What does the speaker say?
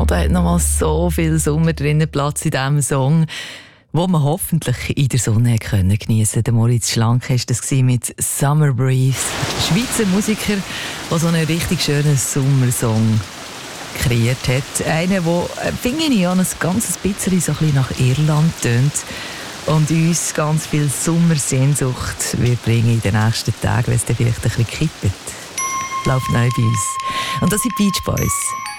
da hat nochmal so viel Sommer drinnen Platz in diesem Song, wo man hoffentlich in der Sonne geniessen konnte. Der Moritz Schlank war das mit Summer Breeze. Schweizer Musiker, der so einen richtig schönen Sommersong kreiert hat. Einer, der, finde ich, ein ganzes bisschen so ein bisschen nach Irland tönt und uns ganz viel Sommersehnsucht wird bringen in den nächsten Tagen, wenn es dann vielleicht ein bisschen kippt. Läuft neu bei uns. Und das sind Beach Boys.